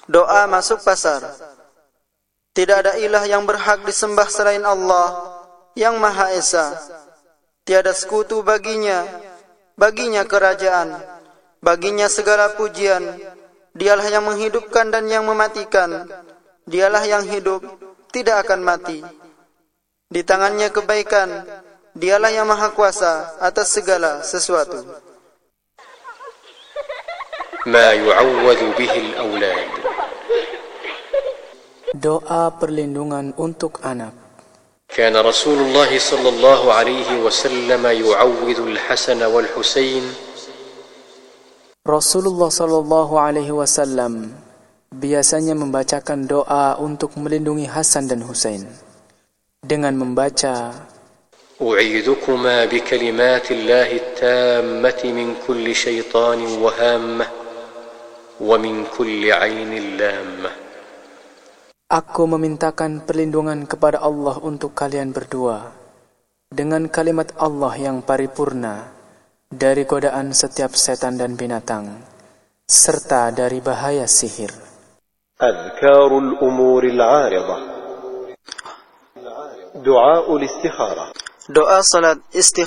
Doa masuk pasar. Tidak ada ilah yang berhak disembah selain Allah yang Maha Esa. Tiada sekutu baginya, baginya kerajaan, baginya segala pujian. Dialah yang menghidupkan dan yang mematikan. Dialah yang hidup, tidak akan mati. Di tangannya kebaikan. Dialah yang Maha Kuasa atas segala sesuatu. ما يعوذ به الأولاد. Doa perlindungan untuk anak. كان رسول الله صلى الله عليه وسلم يعوذ الحسن والحسين. Rasulullah sallallahu alaihi wasallam biasanya membacakan doa untuk melindungi Hasan dan Husain dengan membaca أعيذكما بكلمات الله التامة من كل شيطان وهامة ومن كل عين لامة. Aku memintakan perlindungan kepada Allah untuk kalian berdua dengan kalimat Allah yang paripurna dari godaan setiap setan dan binatang serta dari bahaya sihir. أذكار الأمور العارضة. دعاء الاستخارة. Doa salat istikharah.